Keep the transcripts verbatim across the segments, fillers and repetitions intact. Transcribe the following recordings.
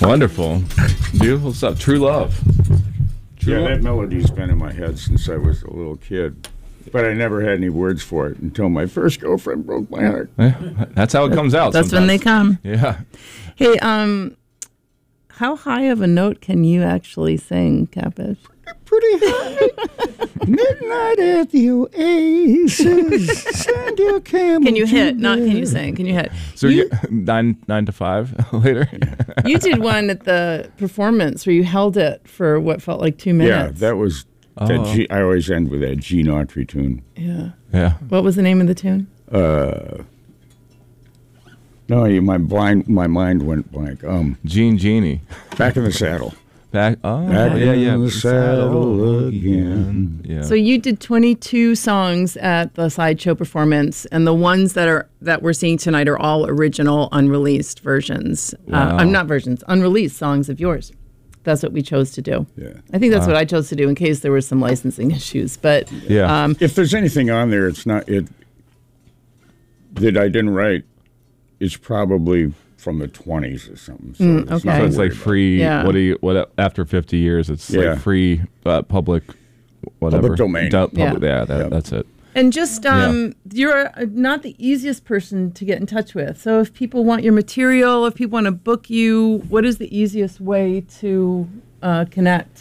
Wonderful. Beautiful stuff. True love. True yeah, love. that melody's been in my head since I was a little kid. But I never had any words for it until my first girlfriend broke my heart. Yeah, that's how it comes out. That's sometimes. when they come. Yeah. Hey, um, how high of a note can you actually sing, Catfish? Pretty high. Midnight at the Oasis. Send your camel. Can you hit? Not can you sing? Can you hit? So you, you, nine nine to five later. you did one at the performance where you held it for what felt like two minutes. Yeah, that was. That Oh. G, I always end with that Gene Autry tune. Yeah. Yeah. What was the name of the tune? Uh, no, you- my blind, my mind went blank. Um, Gene Genie. Back in the Saddle. Back. Oh, Back yeah, in yeah. the saddle again. Yeah. So you did twenty-two songs at the sideshow performance, and the ones that are that we're seeing tonight are all original, unreleased versions. Wow. Uh, I'm not versions, unreleased songs of yours. That's what we chose to do. Yeah. I think that's Wow. what I chose to do in case there were some licensing issues. But Yeah. um, If there's anything on there, it's not it that I didn't write. It's probably from the twenties or something. So Mm, it's okay. not So it's worried like about. free. Yeah. What do you? What after fifty years? It's Yeah. like free uh, public. Whatever. Public domain. Du- public, Yeah. yeah. that, Yeah. That's it. and just um, you're uh, not the easiest person to get in touch with. So if people want your material, if people want to book you, what is the easiest way to uh, connect?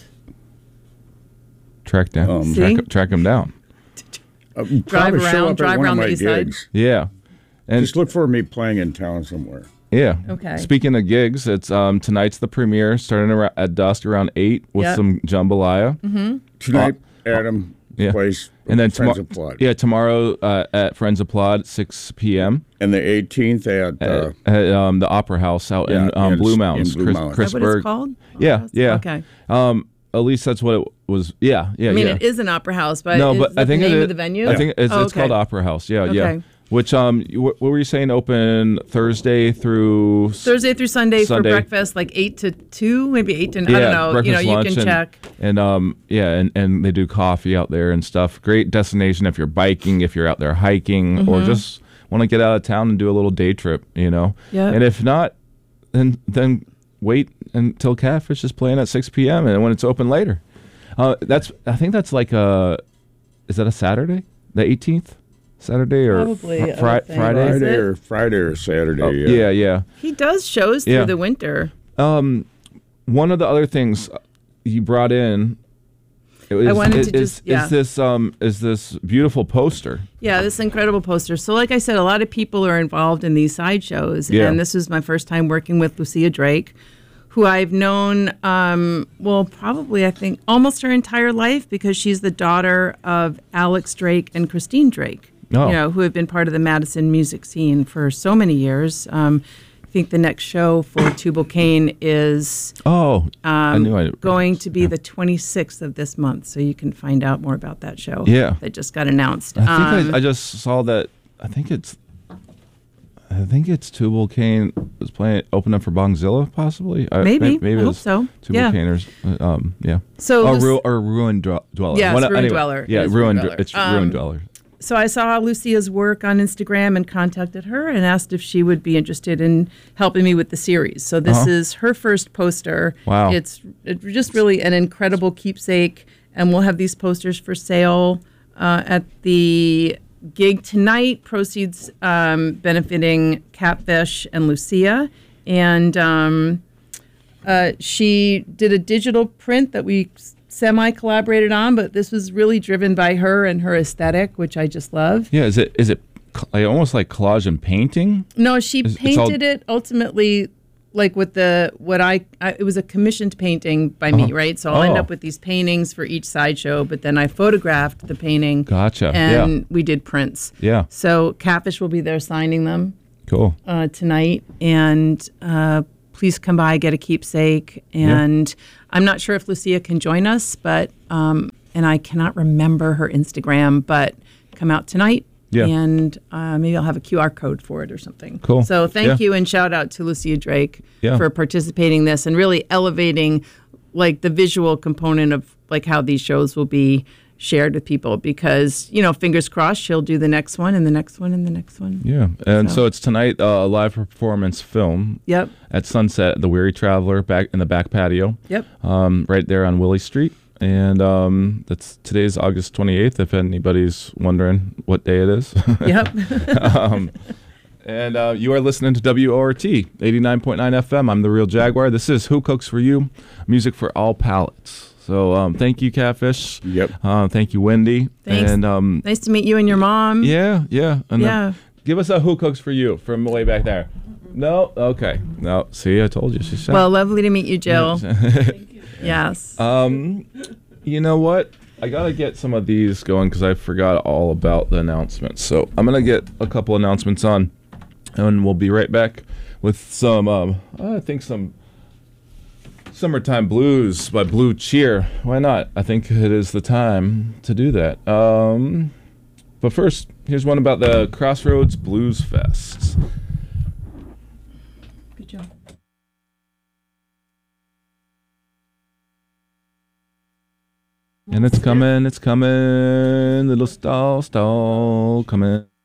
Track down. Um, See? track, track them down. Uh, Drive probably show around- up at drive one around of the my east side. gigs. Yeah. And Just look for me playing in town somewhere. yeah. Okay. Speaking of gigs, it's um tonight's the premiere, starting around, at dusk around eight with Yep. some jambalaya. Mm-hmm. Tonight, Adam yeah. plays And then Friends tomorrow, of Plot. yeah, tomorrow uh, at Friends of Plot, six p.m. And the eighteenth at, uh, at, at um, the Opera House out yeah, in um, in- Blue in Mountains. Blue Chris, Mountains. Is that what Chrisburg. it's called? Yeah, yeah. Okay. Um, at least that's what it was. Yeah, yeah, I mean, yeah. it is an opera house, but no, is but that I think the it name is, of the venue? I think it's, Oh, it's okay. called Opera House. Yeah, yeah. Okay. Which um, you- what, what were you saying? Open Thursday through s- Thursday through Sunday, Sunday. for breakfast, like eight to two, maybe eight to. Yeah, I don't know. You breakfast, know, you lunch, can and, check. And um, yeah, and, and they do coffee out there and stuff. Great destination if you're biking, if you're out there hiking, or Mm-hmm. just want to get out of town and do a little day trip. You know. Yeah. And if not, then then wait until Catfish is playing at six p.m. and when it's open later. Uh, that's I think that's like a, is that a Saturday? The eighteenth, Saturday or Probably, I would Fri- think. Friday? Is Friday it? or Friday or Saturday. Oh, yeah. yeah, yeah. He does shows through Yeah. the winter. Um, one of the other things you brought in, it was, I wanted is, to just- is, yeah. is this um is this beautiful poster? Yeah, this incredible poster. So, like I said, a lot of people are involved in these sideshows, Yeah. and this was my first time working with Lucia Drake, who I've known, um, well, probably I think almost her entire life because she's the daughter of Alex Drake and Christine Drake, Oh. you know, who have been part of the Madison music scene for so many years. Um, I think the next show for Tubal Cain is Oh, I um, knew I going to be the twenty-sixth of this month, so you can find out more about that show. Yeah. that just got announced. I think Um, I, I just saw that. I think it's. I think it's Tubal Cain was playing open up for Bongzilla, possibly. I, Maybe. maybe I it hope was so. Tubal Yeah. Cainers. uh, Um, yeah. So oh, Luc- Ru- or Ruin Dwe- Dweller. Yeah, it's One- Ruin anyway, Dweller. It Yeah, is Ruin. Ruin Dwe- Dweller. It's Um, Ruin Dweller. So I saw Lucia's work on Instagram and contacted her and asked if she would be interested in helping me with the series. So this Uh-huh. is her first poster. Wow. It's it's just really an incredible keepsake, and we'll have these posters for sale uh, at the gig tonight. Proceeds um, benefiting Catfish and Lucia, and um, uh, she did a digital print that we semi-collaborated on, but this was really driven by her and her aesthetic, which I just love. Yeah, is it is it cl- like, almost like collage and painting? No, she It's- it's all- painted it ultimately, like with the what I, I it was a commissioned painting by me, Uh-huh. right? So I'll end Oh. up with these paintings for each sideshow, but then I photographed the painting, Gotcha. and yeah. we did prints. Yeah. So Catfish will be there signing them Cool. uh, tonight, and uh, please come by, get a keepsake. And I'm not sure if Lucia can join us, but um, and I cannot remember her Instagram, but come out tonight. Yeah. And uh, maybe I'll have a Q R code for it or something. Cool. So thank Yeah. you, and shout out to Lucia Drake Yeah. for participating in this and really elevating like the visual component of like how these shows will be, shared with people because, you know, fingers crossed she'll do the next one and the next one and the next one. Yeah, and so, So- it's tonight, uh, a live performance film Yep. at Sunset, the Weary Traveler, back in the back patio, Yep. um, right there on Willie Street. And um, that's today's August twenty-eighth, if anybody's wondering what day it is. Yep. um, and uh, you are listening to W O R T, eighty-nine point nine F M. I'm the Real Jaguar. This is Who Cooks For You, music for all palates. So um, thank you, Catfish. Yep. Uh, thank you, Wendy. Thanks. And um, Nice to meet you and your mom. yeah, yeah. And then Yeah. give us a Who Cooks For You from way back there. No? Okay. No. See, I told you. She said. Well, lovely to meet you, Jill. Yes. Um, you know what? I gotta get some of these going because I forgot all about the announcements. So I'm gonna get a couple announcements on, and we'll be right back with some. Um, I think some summertime blues by Blue Cheer. Why not? I think it is the time to do that. Um, but first, here's one about the Crossroads Blues Fest. Good job. And it's coming, it's coming, little stall, stall, coming.